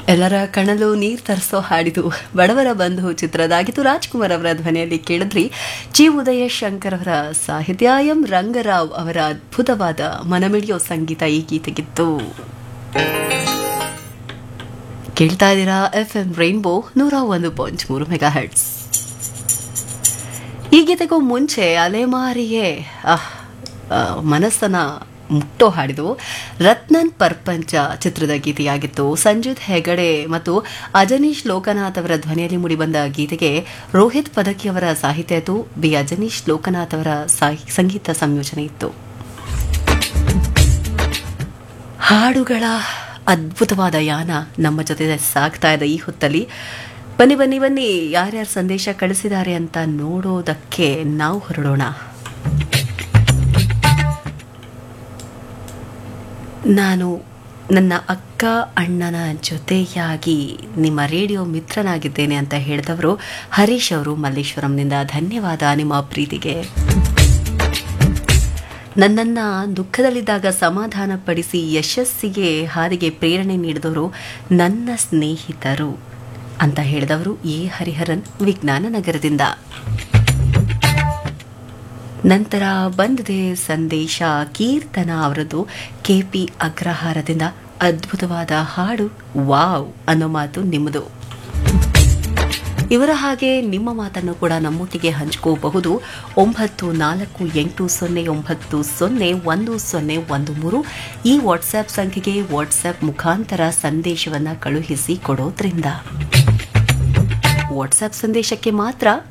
ಎಲ್ಲರ ಕಣಲು ನೀರ್ ತರಿಸೋ ಹಾಡಿದು ಬಡವರ ಬಂಧು ಚಿತ್ರದಾಗಿತ್ತು. ರಾಜ್ಕುಮಾರ್ ಅವರ ಧ್ವನಿಯಲ್ಲಿ ಕೇಳಿದ್ರಿ. ಜಿ ಉದಯ ಶಂಕರ್ ಅವರ ಸಾಹಿತ್ಯ, ಎಂ ರಂಗರಾವ್ ಅವರ ಅದ್ಭುತವಾದ ಮನಮಿಡಿಯೋ ಸಂಗೀತ ಈ ಗೀತೆಗಿತ್ತು. ಕೇಳ್ತಾ ಇದ್ದೀರಾ FM ರೈನ್ಬೋ 101.3 ಮೆಗಾಹರ್ಟ್ಸ್. ಈ ಗೀತೆಗೂ ಮುಂಚೆ ಅಲೆಮಾರಿಗೆ ಮನಸ್ಸನ್ನ ಮುಟ್ಟೋ ಹಾಡಿದು ರತ್ನನ್ ಪರ್ಪಂಚ ಚಿತ್ರದ ಗೀತೆಯಾಗಿತ್ತು. ಸಂಜಿತ್ ಹೆಗಡೆ ಮತ್ತು ಅಜನೀಶ್ ಲೋಕನಾಥ್ ಅವರ ಧ್ವನಿಯಲ್ಲಿ ಮೂಡಿಬಂದ ಗೀತೆಗೆ ರೋಹಿತ್ ಪದಕಿ ಅವರ ಸಾಹಿತ್ಯ ಇತ್ತು. ಬಿ ಅಜನೀಶ್ ಲೋಕನಾಥ್ ಅವರ ಸಂಗೀತ ಸಂಯೋಜನೆ ಇತ್ತು. ಹಾಡುಗಳ ಅದ್ಭುತವಾದ ಯಾನ ನಮ್ಮ ಜೊತೆ ಸಾಗ್ತಾ ಇದೆ ಈ ಹೊತ್ತಲ್ಲಿ. ಬನ್ನಿ ಬನ್ನಿ ಬನ್ನಿ, ಯಾರ್ಯಾರು ಸಂದೇಶ ಕಳಿಸಿದ್ದಾರೆ ಅಂತ ನೋಡೋದಕ್ಕೆ ನಾವು ಹೊರಡೋಣ. ನಾನು ನನ್ನ ಅಕ್ಕ ಅಣ್ಣನ ಜೊತೆಯಾಗಿ ನಿಮ್ಮ ರೇಡಿಯೋ ಮಿತ್ರನಾಗಿದ್ದೇನೆ ಅಂತ ಹೇಳಿದವರು ಹರೀಶ್ ಅವರು ಮಲ್ಲೇಶ್ವರಂನಿಂದ. ಧನ್ಯವಾದ ನಿಮ್ಮ ಪ್ರೀತಿಗೆ. ನನ್ನನ್ನು ದುಃಖದಲ್ಲಿದ್ದಾಗ ಸಮಾಧಾನಪಡಿಸಿ ಯಶಸ್ಸಿಗೆ ಹಾದಿಗೆ ಪ್ರೇರಣೆ ನೀಡಿದವರು ನನ್ನ ಸ್ನೇಹಿತರು ಅಂತ ಹೇಳಿದವರು ಎ ಹರಿಹರನ್ ವಿಜ್ಞಾನ ನಗರದಿಂದ. ನಂತರ ಬಂದಿದೆ ಸಂದೇಶ ಕೀರ್ತನ ಅವರದ್ದು KP ಅಗ್ರಹಾರದಿಂದ. ಅದ್ಭುತವಾದ ಹಾಡು, ವಾವ್ ಅನ್ನೋ ಮಾತು ನಿಮ್ಮದು. ಇವರ ಹಾಗೆ ನಿಮ್ಮ ಮಾತನ್ನು ಕೂಡ ನಮ್ಮೊಟ್ಟಿಗೆ ಹಂಚ್ಕೋಬಹುದು. 9480901013 ಈ ವಾಟ್ಸ್ಆಪ್ ಸಂಖ್ಯೆಗೆ ವಾಟ್ಸ್ಆಪ್ ಮುಖಾಂತರ ಸಂದೇಶವನ್ನು ಕಳುಹಿಸಿ ಕೊಡೋದ್ರಿಂದ ವಾಟ್ಸ್ಆಪ್ ಸಂದೇಶಕ್ಕೆ ಮಾತ್ರ